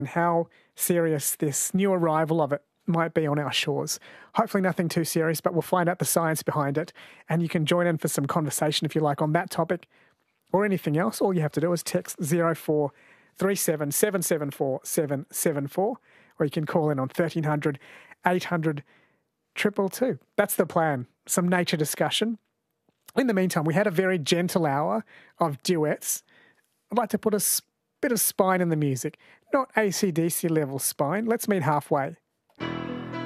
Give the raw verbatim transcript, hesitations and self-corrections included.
how serious this new arrival of it might be on our shores. Hopefully nothing too serious, but we'll find out the science behind it. And you can join in for some conversation if you like on that topic or anything else. All you have to do is text zero four three seven seven seven four seven seven four, or you can call in on thirteen hundred eight hundred two two two. That's the plan. Some nature discussion. In the meantime, we had a very gentle hour of duets. I'd like to put a bit of spine in the music. Not A C D C level spine. Let's meet halfway.